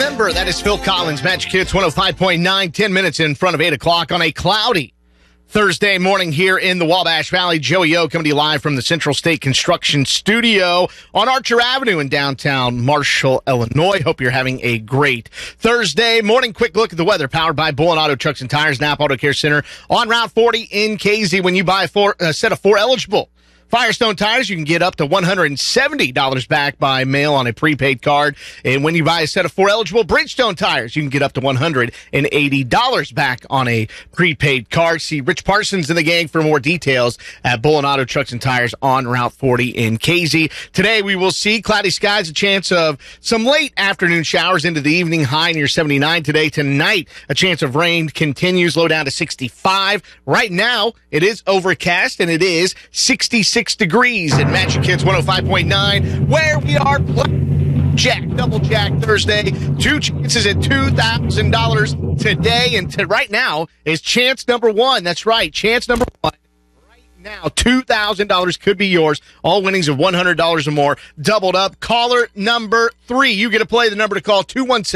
Remember, that is Phil Collins, Magic Hits 105.9, 10 minutes in front of 8 o'clock on a cloudy Thursday morning here in the Wabash Valley. Joey O coming to you live from the Central State Construction Studio on Archer Avenue in downtown Marshall, Illinois. Hope you're having a great Thursday morning. Quick look at the weather, powered by Bullen Auto Trucks and Tires, Napa Auto Care Center on Route 40 in KZ. When you buy a set of 4 eligible Firestone tires, you can get up to $170 back by mail on a prepaid card. And when you buy a set of 4 eligible Bridgestone tires, you can get up to $180 back on a prepaid card. See Rich Parsons and the gang for more details at Bullen Auto Trucks and Tires on Route 40 in KZ. Today we will see cloudy skies, a chance of some late afternoon showers into the evening, high near 79 today. Tonight, a chance of rain continues, low down to 65. Right now, it is overcast and it is 66 degrees at Magic Hits 105.9, where we are playing Double Jack Thursday. 2 chances at $2,000 today, and right now is chance number 1. That's right, chance number 1. Now, $2,000 could be yours. All winnings of $100 or more, doubled up. Caller number 3. You get to play. The number to call,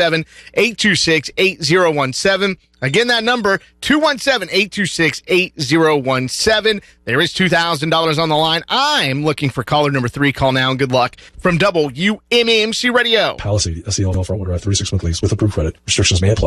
217-826-8017. Again, that number, 217-826-8017. There is $2,000 on the line. I'm looking for caller number 3. Call now and good luck from WMMC Radio. Policy, SEL for Order 36 month lease with approved credit. Restrictions may apply.